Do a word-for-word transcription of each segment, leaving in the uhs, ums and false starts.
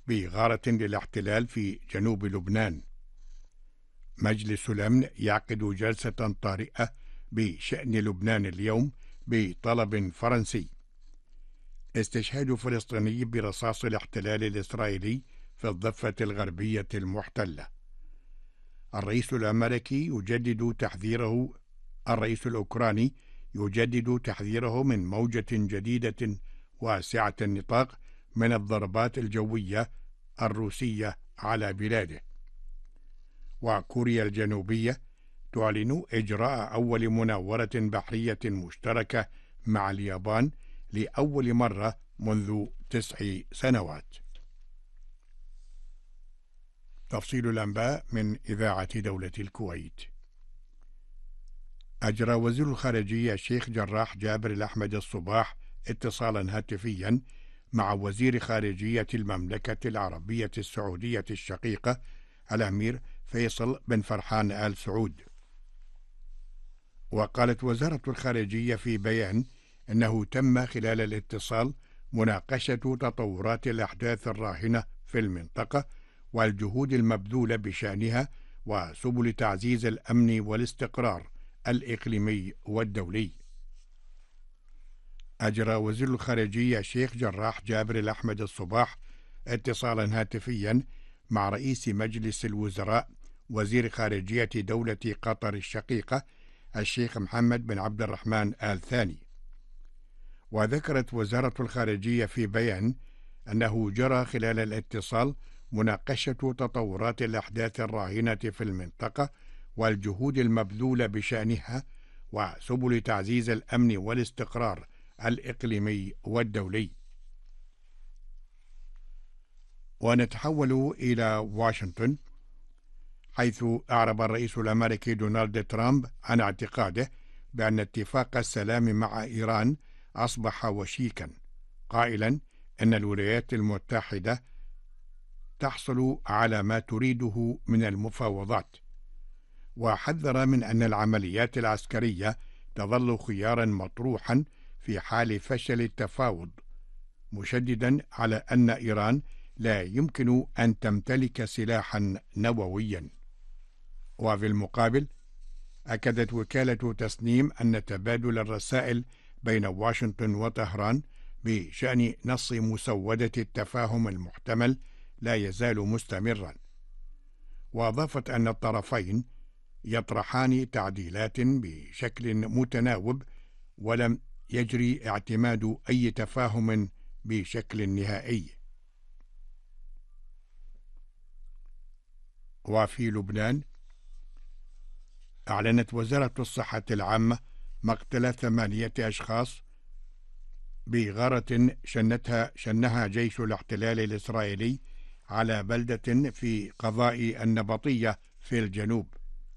بغارة للاحتلال في جنوب لبنان. مجلس الأمن يعقد جلسة طارئة بشأن لبنان اليوم بطلب فرنسي. استشهاد فلسطيني برصاص الاحتلال الإسرائيلي في الضفة الغربية المحتلة. الرئيس الأمريكي يجدد تحذيره الرئيس الأوكراني يجدد تحذيره من موجة جديدة واسعة النطاق من الضربات الجوية الروسية على بلاده. وكوريا الجنوبية تعلن إجراء أول مناورة بحرية مشتركة مع اليابان لأول مرة منذ تسع سنوات. تفصيل الأنباء من إذاعة دولة الكويت. أجرى وزير الخارجية الشيخ جراح جابر الأحمد الصباح اتصالا هاتفيا مع وزير خارجية المملكة العربية السعودية الشقيقة الأمير فيصل بن فرحان آل سعود. وقالت وزارة الخارجية في بيان أنه تم خلال الاتصال مناقشة تطورات الأحداث الراهنة في المنطقة والجهود المبذولة بشأنها وسبل تعزيز الأمن والاستقرار الإقليمي والدولي. أجرى وزير الخارجية الشيخ جراح جابر الأحمد الصباح اتصالا هاتفيا مع رئيس مجلس الوزراء وزير خارجية دولة قطر الشقيقة الشيخ محمد بن عبد الرحمن آل ثاني. وذكرت وزارة الخارجية في بيان أنه جرى خلال الاتصال مناقشة تطورات الأحداث الراهنة في المنطقة والجهود المبذولة بشأنها وسبل تعزيز الأمن والاستقرار الإقليمي والدولي. ونتحول إلى واشنطن، حيث أعرب الرئيس الأمريكي دونالد ترامب عن اعتقاده بأن اتفاق السلام مع إيران أصبح وشيكا، قائلا أن الولايات المتحدة تحصل على ما تريده من المفاوضات. وحذر من أن العمليات العسكرية تظل خيارا مطروحا في حال فشل التفاوض، مشددا على أن إيران لا يمكن أن تمتلك سلاحا نوويا. وفي المقابل أكدت وكالة تسنيم أن تبادل الرسائل بين واشنطن وطهران بشأن نص مسودة التفاهم المحتمل لا يزال مستمرا. وأضافت أن الطرفين يطرحان تعديلات بشكل متناوب ولم يجري اعتماد أي تفاهم بشكل نهائي. وفي لبنان أعلنت وزارة الصحة العامة مقتل ثمانية أشخاص بغارة شنتها شنها جيش الاحتلال الإسرائيلي على بلدة في قضاء النبطية في الجنوب.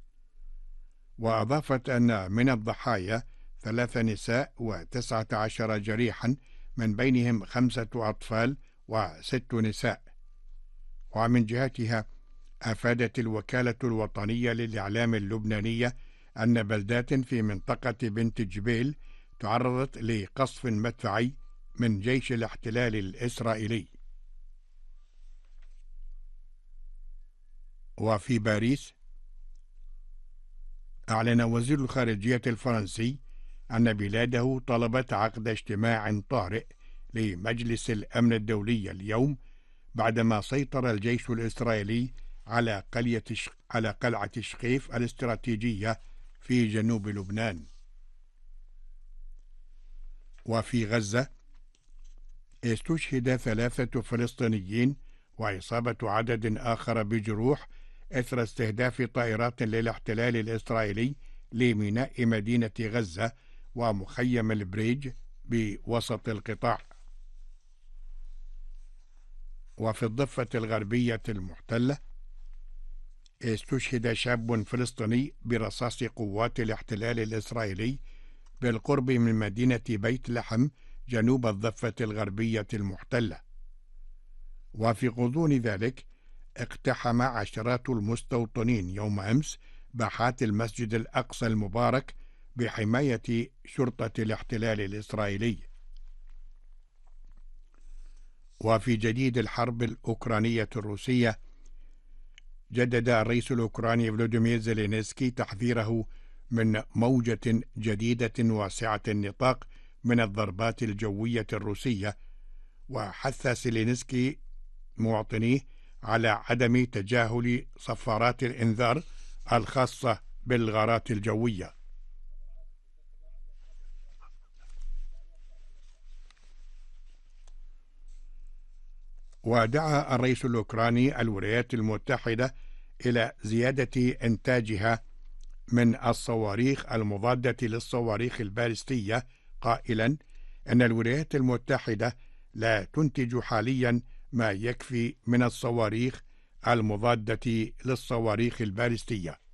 وأضافت أن من الضحايا ثلاث نساء وتسعة عشر جريحا، من بينهم خمسة أطفال وست نساء. ومن جهتها أفادت الوكالة الوطنية للإعلام اللبنانية أن بلدات في منطقة بنت جبيل تعرضت لقصف مدفعي من جيش الاحتلال الإسرائيلي. وفي باريس أعلن وزير الخارجية الفرنسي أن بلاده طلبت عقد اجتماع طارئ لمجلس الأمن الدولي اليوم بعدما سيطر الجيش الإسرائيلي على قلعة على قلعة شقيف الاستراتيجية في جنوب لبنان. وفي غزة استشهد ثلاثة فلسطينيين وإصابة عدد آخر بجروح إثر استهداف طائرات للاحتلال الإسرائيلي لميناء مدينة غزة ومخيم البريج بوسط القطاع. وفي الضفة الغربية المحتلة استشهد شاب فلسطيني برصاص قوات الاحتلال الإسرائيلي بالقرب من مدينة بيت لحم جنوب الضفة الغربية المحتلة. وفي غضون ذلك اقتحم عشرات المستوطنين يوم أمس باحات المسجد الأقصى المبارك بحماية شرطة الاحتلال الإسرائيلي. وفي جديد الحرب الأوكرانية الروسية، جدد الرئيس الأوكراني فلوديمير زيلينسكي تحذيره من موجة جديدة واسعة النطاق من الضربات الجوية الروسية، وحث زيلينسكي مواطنيه على عدم تجاهل صفارات الإنذار الخاصة بالغارات الجوية. ودعا الرئيس الأوكراني الولايات المتحدة إلى زيادة إنتاجها من الصواريخ المضادة للصواريخ البالستية، قائلا أن الولايات المتحدة لا تنتج حاليا ما يكفي من الصواريخ المضادة للصواريخ البالستية.